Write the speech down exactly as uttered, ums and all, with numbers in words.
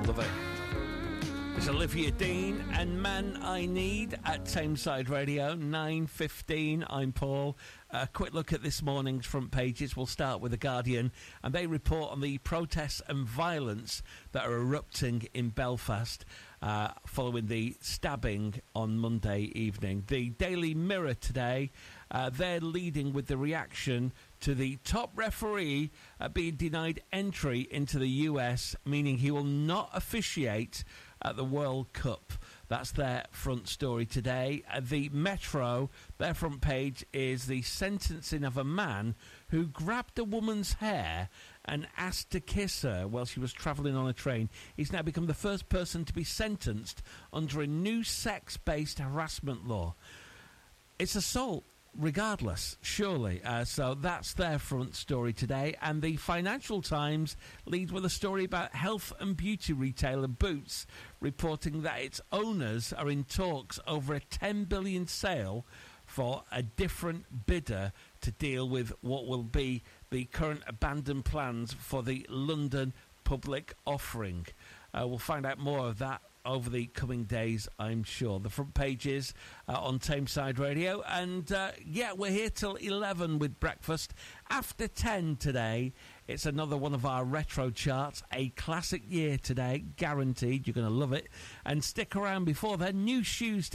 Love it. It's Olivia Dean and Man I Need at Tameside Radio, nine fifteen. I'm Paul. A quick look at this morning's front pages. We'll start with The Guardian, and they report on the protests and violence that are erupting in Belfast uh, following the stabbing on Monday evening. The Daily Mirror today, uh, they're leading with the reaction to the top referee uh, being denied entry into the U S, meaning he will not officiate at the World Cup. That's their front story today. Uh, the Metro, their front page is the sentencing of a man who grabbed a woman's hair and asked to kiss her while she was travelling on a train. He's now become the first person to be sentenced under a new sex-based harassment law. It's assault, regardless, surely. Uh, so that's their front story today. And the Financial Times leads with a story about health and beauty retailer Boots, reporting that its owners are in talks over a ten billion dollars sale for a different bidder to deal with what will be the current abandoned plans for the London public offering. Uh, we'll find out more of that over the coming days, I'm sure. The front pages uh, on Tameside Radio. And, uh, yeah, we're here till eleven with breakfast. After ten today, it's another one of our retro charts. A classic year today, guaranteed. You're going to love it. And stick around before then. New shoes